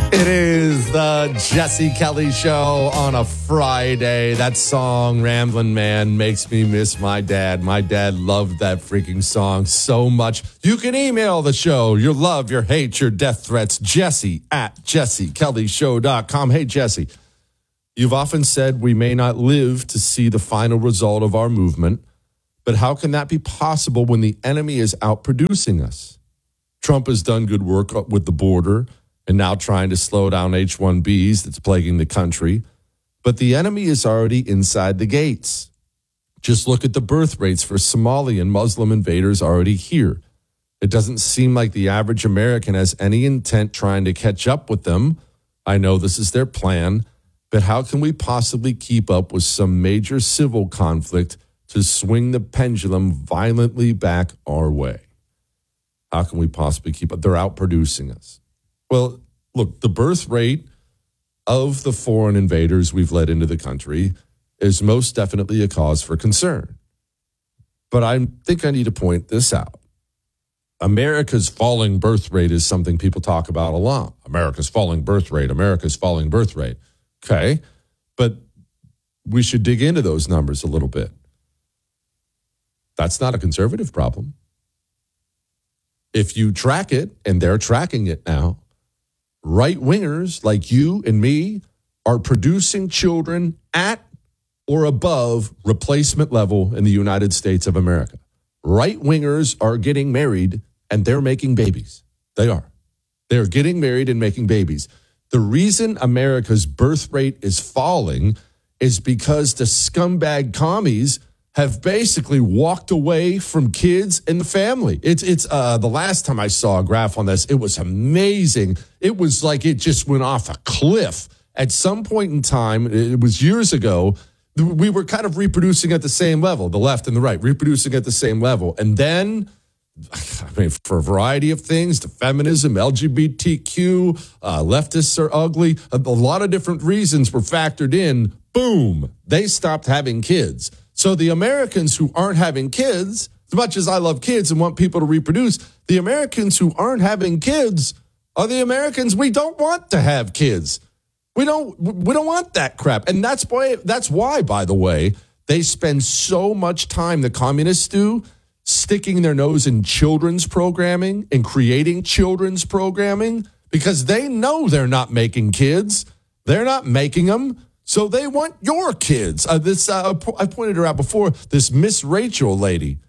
It is the Jesse Kelly Show on a Friday. That song, Ramblin' Man, makes me miss my dad. My dad loved that freaking song so much. You can email the show, your love, your hate, your death threats, Jesse@JesseKellyShow.com. Hey, Jesse, you've often said we may not live to see the final result of our movement, but how can that be possible when the enemy is outproducing us? Trump has done good work with the border and now trying to slow down H-1Bs that's plaguing the country. But the enemy is already inside the gates. Just look at the birth rates for Somali and Muslim invaders already here. It doesn't seem like the average American has any intent trying to catch up with them. I know this is their plan, but how can we possibly keep up with some major civil conflict to swing the pendulum violently back our way? How can we possibly keep up? They're outproducing us. Well, look, the birth rate of the foreign invaders we've let into the country is most definitely a cause for concern. But I think I need to point this out. America's falling birth rate is something people talk about a lot. America's falling birth rate. America's falling birth rate. Okay, but we should dig into those numbers a little bit. That's not a conservative problem. If you track it, and they're tracking it now, right-wingers like you and me are producing children at or above replacement level in the United States of America. Right-wingers are getting married and they're making babies. They are. They're getting married and making babies. The reason America's birth rate is falling is because the scumbag commies have basically walked away from kids and the family. It's the last time I saw a graph on this, it was amazing. It was like it just went off a cliff. At some point in time, it was years ago, we were kind of reproducing at the same level, the left and the right, reproducing at the same level. And then, I mean, for a variety of things, the feminism, LGBTQ, leftists are ugly, a lot of different reasons were factored in. Boom, they stopped having kids. So the Americans who aren't having kids, as much as I love kids and want people to reproduce, the Americans who aren't having kids are the Americans we don't want to have kids. We don't want that crap. And that's why, by the way, they spend so much time, the communists do, sticking their nose in children's programming and creating children's programming because they know they're not making kids. They're not making them. So they want your kids. I pointed her out before, this Miss Rachel lady,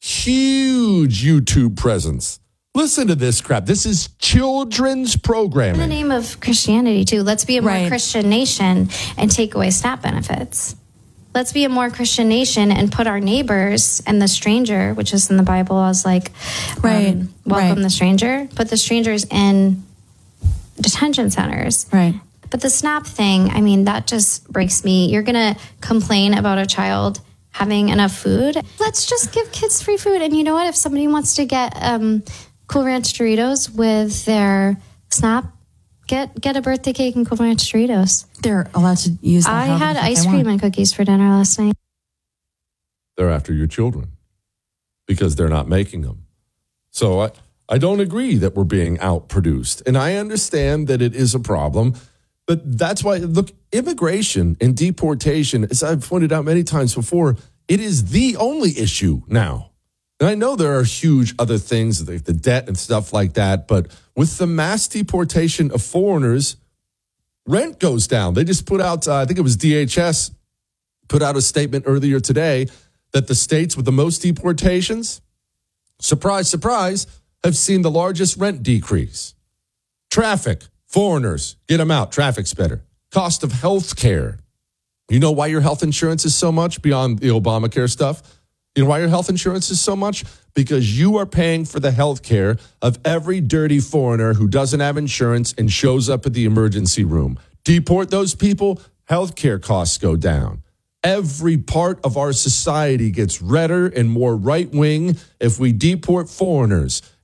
huge YouTube presence. Listen to this crap. This is children's programming. In the name of Christianity, too. Let's be a more Christian nation and take away SNAP benefits. Let's be a more Christian nation and put our neighbors and the stranger, which is in the Bible as like, welcome the stranger. Put the strangers in detention centers. Right. But the SNAP thing, I mean, that just breaks me. You're going to complain about a child having enough food. Let's just give kids free food. And you know what? If somebody wants to get Cool Ranch Doritos with their SNAP, get a birthday cake and Cool Ranch Doritos. They're allowed to use that. I had ice cream and cookies for dinner last night. They're after your children because they're not making them. So I don't agree that we're being outproduced. And I understand that it is a problem. But that's why, look, immigration and deportation, as I've pointed out many times before, it is the only issue now. And I know there are huge other things, the debt and stuff like that, but with the mass deportation of foreigners, rent goes down. They just put out, I think it was DHS, put out a statement earlier today that the states with the most deportations, surprise, surprise, have seen the largest rent decrease. Traffic. Foreigners, get them out. Traffic's better. Cost of health care. You know why your health insurance is so much beyond the Obamacare stuff? You know why your health insurance is so much? Because you are paying for the health care of every dirty foreigner who doesn't have insurance and shows up at the emergency room. Deport those people, health care costs go down. Every part of our society gets redder and more right-wing if we deport foreigners.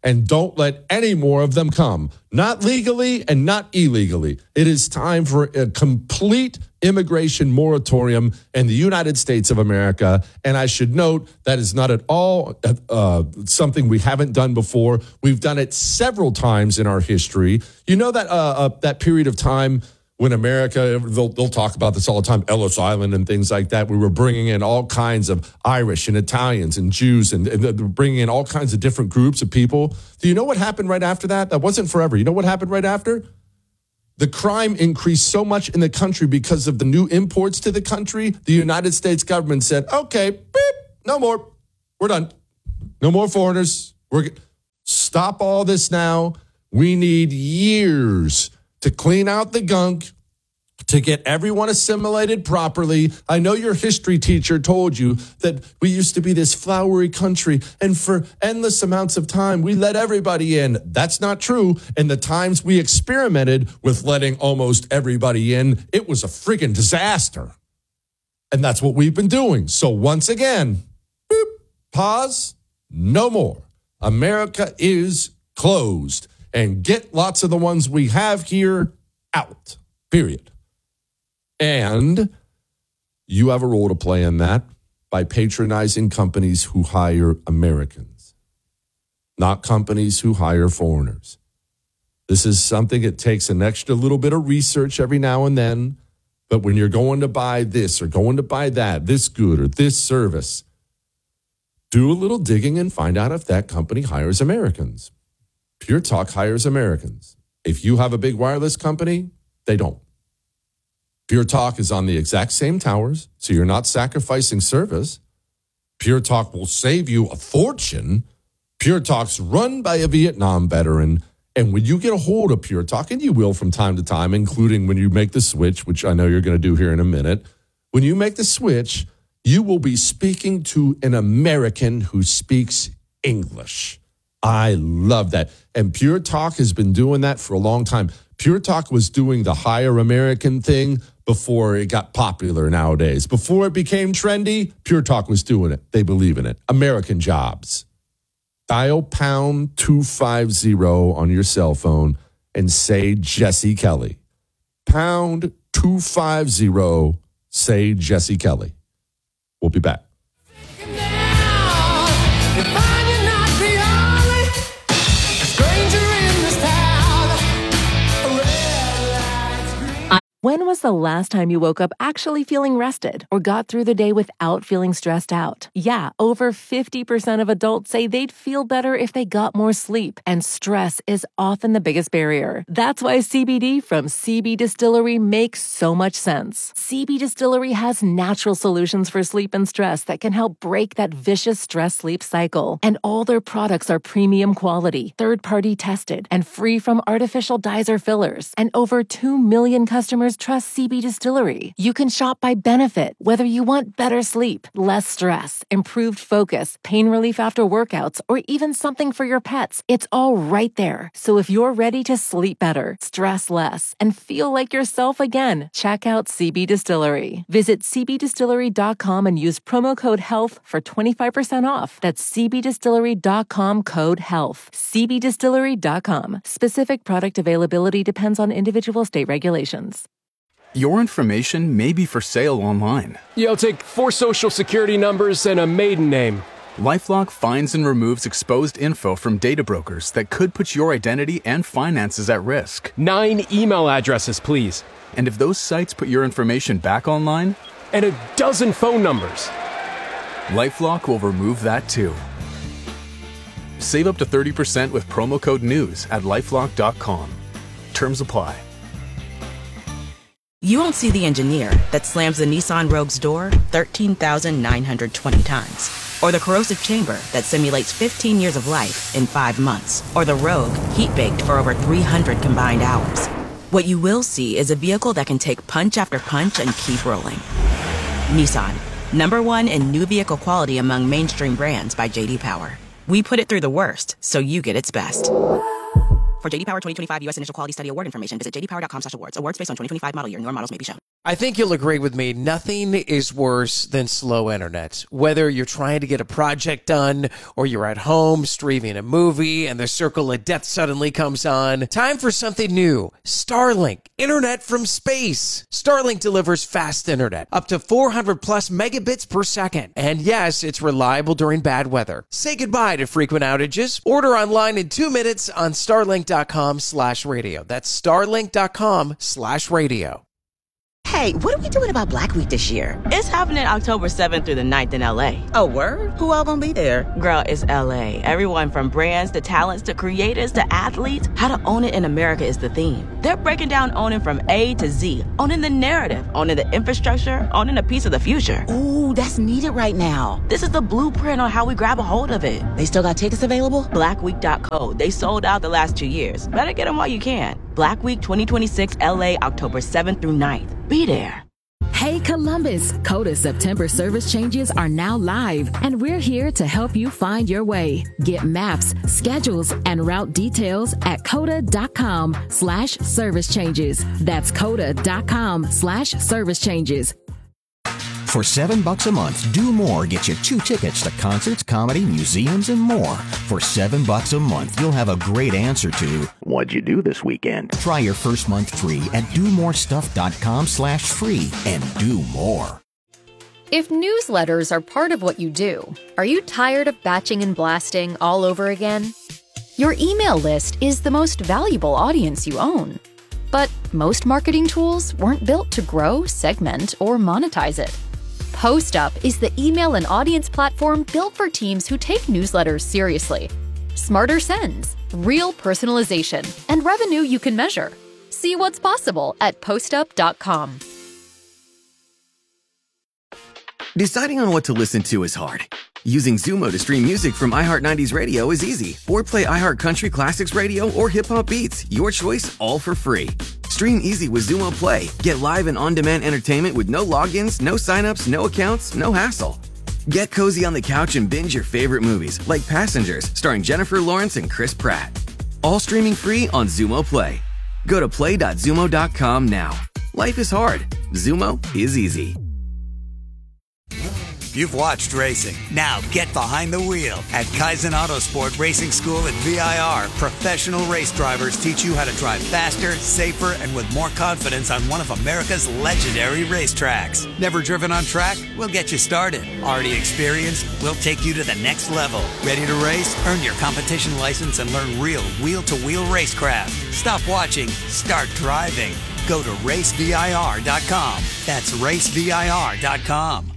and don't let any more of them come. Not legally and not illegally. It is time for a complete immigration moratorium in the United States of America. And I should note that is not at all something we haven't done before. We've done it several times in our history. You know that that period of time when America, they'll talk about this all the time, Ellis Island and things like that. We were bringing in all kinds of Irish and Italians and Jews and bringing in all kinds of different groups of people. Do you know what happened right after that? That wasn't forever. You know what happened right after? The crime increased so much in the country because of the new imports to the country. The United States government said, okay, beep, no more. We're done. No more foreigners. Stop all this now. We need years to clean out the gunk, to get everyone assimilated properly. I know your history teacher told you that we used to be this flowery country, and for endless amounts of time, we let everybody in. That's not true. And the times we experimented with letting almost everybody in, it was a freaking disaster. And that's what we've been doing. So once again, boop, pause, no more. America is closed. And get lots of the ones we have here out, period. And you have a role to play in that by patronizing companies who hire Americans, not companies who hire foreigners. This is something that takes an extra little bit of research every now and then. But when you're going to buy this or going to buy that, this good or this service, do a little digging and find out if that company hires Americans. Pure Talk hires Americans. If you have a big wireless company, they don't. Pure Talk is on the exact same towers, so you're not sacrificing service. Pure Talk will save you a fortune. Pure Talk's run by a Vietnam veteran. And when you get a hold of Pure Talk, and you will from time to time, including when you make the switch, which I know you're going to do here in a minute, when you make the switch, you will be speaking to an American who speaks English. I love that. And Pure Talk has been doing that for a long time. Pure Talk was doing the hire American thing before it got popular nowadays. Before it became trendy, Pure Talk was doing it. They believe in it. American jobs. Dial pound 250 on your cell phone and say Jesse Kelly. Pound 250, say Jesse Kelly. We'll be back. When was the last time you woke up actually feeling rested or got through the day without feeling stressed out? Yeah, over 50% of adults say they'd feel better if they got more sleep, and stress is often the biggest barrier. That's why CBD from CB Distillery makes so much sense. CB Distillery has natural solutions for sleep and stress that can help break that vicious stress-sleep cycle. And all their products are premium quality, third-party tested, and free from artificial dyes or fillers. And over 2 million customers trust CB Distillery. You can shop by benefit, whether you want better sleep, less stress, improved focus, pain relief after workouts, or even something for your pets. It's all right there. So if you're ready to sleep better, stress less, and feel like yourself again, check out CB Distillery. Visit cbdistillery.com and use promo code HEALTH for 25% off. That's cbdistillery.com, code HEALTH. cbdistillery.com. Specific product availability depends on individual state regulations. Your information may be for sale online. Yeah, I'll take 4 social security numbers and a maiden name. LifeLock finds and removes exposed info from data brokers that could put your identity and finances at risk. 9 email addresses, please. And if those sites put your information back online? And a dozen phone numbers. LifeLock will remove that too. Save up to 30% with promo code NEWS at LifeLock.com. Terms apply. You won't see the engineer that slams the Nissan Rogue's door 13,920 times. Or the corrosive chamber that simulates 15 years of life in 5 months. Or the Rogue heat-baked for over 300 combined hours. What you will see is a vehicle that can take punch after punch and keep rolling. Nissan, #1 in new vehicle quality among mainstream brands by J.D. Power. We put it through the worst, so you get its best. For JD Power 2025 U.S. Initial Quality Study Award information, visit jdpower.com/awards. Awards based on 2025 model year. Newer models may be shown. I think you'll agree with me. Nothing is worse than slow internet. Whether you're trying to get a project done or you're at home streaming a movie and the circle of death suddenly comes on, time for something new. Starlink, internet from space. Starlink delivers fast internet, up to 400 plus megabits per second. And yes, it's reliable during bad weather. Say goodbye to frequent outages. Order online in 2 minutes on starlink.com/radio. That's starlink.com/radio. Hey, what are we doing about Black Week this year? It's happening October 7th through the 9th in LA. Oh, word? Who all gonna be there? Girl, it's LA. Everyone from brands to talents to creators to athletes. How to own it in America is the theme. They're breaking down owning from A to Z, owning the narrative, owning the infrastructure, owning a piece of the future. Ooh, that's needed right now. This is the blueprint on how we grab a hold of it. They still got tickets available? Blackweek.co. They sold out the last 2 years. Better get them while you can. Black Week 2026 LA, October 7th through 9th. Be there. Hey Columbus, Coda September service changes are now live, and we're here to help you find your way. Get maps, schedules, and route details at coda.com/service changes. That's coda.com/service changes. For $7 a month, Do More gets you 2 tickets to concerts, comedy, museums, and more. For $7 a month, you'll have a great answer to, what'd you do this weekend? Try your first month free at domorestuff.com/free and do more. If newsletters are part of what you do, are you tired of batching and blasting all over again? Your email list is the most valuable audience you own. But most marketing tools weren't built to grow, segment, or monetize it. PostUp is the email and audience platform built for teams who take newsletters seriously. Smarter sends, real personalization, and revenue you can measure. See what's possible at postup.com. Deciding on what to listen to is hard. Using Zumo to stream music from iHeart 90s Radio is easy. Or play iHeart Country Classics Radio or Hip Hop Beats. Your choice, all for free. Stream easy with Zumo Play. Get live and on-demand entertainment with no logins, no signups, no accounts, no hassle. Get cozy on the couch and binge your favorite movies, like Passengers, starring Jennifer Lawrence and Chris Pratt. All streaming free on Zumo Play. Go to play.zumo.com now. Life is hard. Zumo is easy. You've watched racing. Now get behind the wheel. At Kaizen Autosport Racing School at VIR, professional race drivers teach you how to drive faster, safer, and with more confidence on one of America's legendary racetracks. Never driven on track? We'll get you started. Already experienced? We'll take you to the next level. Ready to race? Earn your competition license and learn real wheel-to-wheel racecraft. Stop watching. Start driving. Go to racevir.com. That's racevir.com.